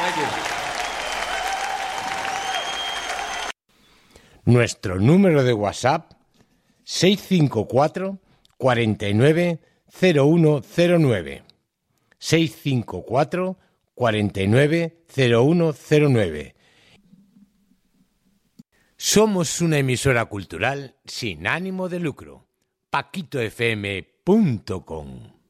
Nuestro número de WhatsApp 654 49 0109. 654 49 0109. Somos una emisora cultural sin ánimo de lucro. paquitofm.com